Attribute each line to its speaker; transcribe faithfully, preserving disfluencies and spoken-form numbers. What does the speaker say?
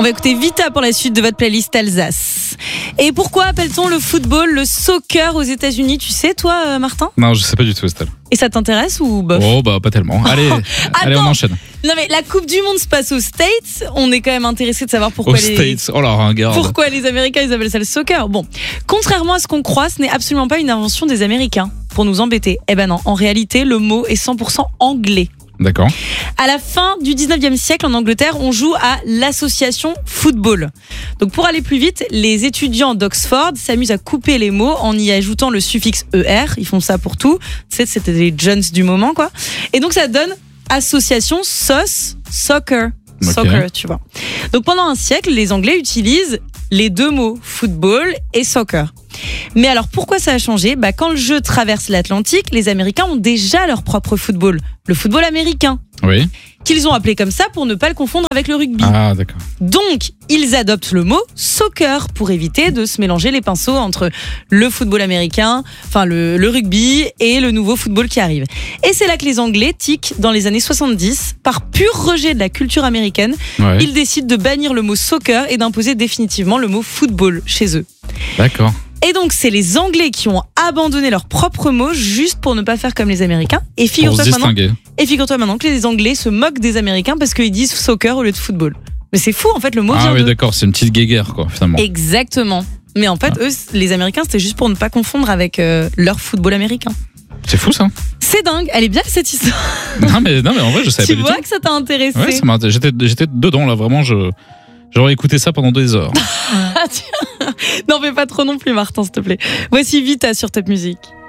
Speaker 1: va écouter Vita pour la suite de votre playlist Alsace. Et pourquoi appelle-t-on le football le soccer aux États-Unis? Tu sais, toi, euh, Martin?
Speaker 2: Non, je sais pas du tout, Estelle.
Speaker 1: Et ça t'intéresse ou bof?
Speaker 2: Oh, bah pas tellement. Allez, allez, on enchaîne.
Speaker 1: Non mais la Coupe du Monde se passe aux States. On est quand même intéressé de savoir pourquoi
Speaker 2: Aux
Speaker 1: les
Speaker 2: States. Oh là, regarde.
Speaker 1: pourquoi les Américains ils appellent ça le soccer. Bon, contrairement à ce qu'on croit, ce n'est absolument pas une invention des Américains pour nous embêter. Eh ben non, en réalité, le mot est cent pour cent anglais.
Speaker 2: D'accord.
Speaker 1: À la fin du dix-neuvième siècle, en Angleterre, on joue à l'association football. Donc pour aller plus vite, les étudiants d'Oxford s'amusent à couper les mots en y ajoutant le suffixe er. Ils font ça pour tout. Tu sais, c'était les Jones du moment, quoi. Et donc ça donne association sauce soccer.
Speaker 2: Okay.
Speaker 1: Soccer, tu vois. Donc pendant un siècle, les Anglais utilisent les deux mots football et soccer. Mais alors pourquoi ça a changé? Bah, quand le jeu traverse l'Atlantique, les Américains ont déjà leur propre football, le football américain.
Speaker 2: Oui.
Speaker 1: Qu'ils ont appelé comme ça pour ne pas le confondre avec le rugby.
Speaker 2: Ah, d'accord.
Speaker 1: Donc, ils adoptent le mot soccer pour éviter de se mélanger les pinceaux entre le football américain, enfin le, le rugby et le nouveau football qui arrive. Et c'est là que les Anglais tiquent dans les années soixante-dix. Par pur rejet de la culture américaine,
Speaker 2: Ouais.
Speaker 1: ils décident de bannir le mot soccer et d'imposer définitivement le mot football chez eux.
Speaker 2: D'accord.
Speaker 1: Et donc, c'est les Anglais qui ont abandonné leur propre mot juste pour ne pas faire comme les Américains. Et
Speaker 2: Pour se
Speaker 1: figure-toi maintenant,
Speaker 2: distinguer.
Speaker 1: et figure-toi maintenant que les Anglais se moquent des Américains parce qu'ils disent soccer au lieu de football. Mais c'est fou, en fait, le mot
Speaker 2: Ah
Speaker 1: vient
Speaker 2: oui,
Speaker 1: d'eux.
Speaker 2: d'accord, c'est une petite guéguerre, quoi, finalement.
Speaker 1: Exactement. Mais en fait, eux, les Américains, c'était juste pour ne pas confondre avec euh, leur football américain.
Speaker 2: C'est fou, ça.
Speaker 1: C'est dingue, elle est bien cette histoire.
Speaker 2: Non, mais, non, mais en vrai, je savais
Speaker 1: Tu
Speaker 2: pas du
Speaker 1: vois
Speaker 2: tout.
Speaker 1: que ça t'a intéressé.
Speaker 2: Ouais, ça m'a- j'étais, j'étais dedans, là, vraiment, je, j'aurais écouté ça pendant des heures.
Speaker 1: Ah, tiens. N'en fais pas trop non plus, Martin, s'il te plaît. Voici Vita sur Top Music.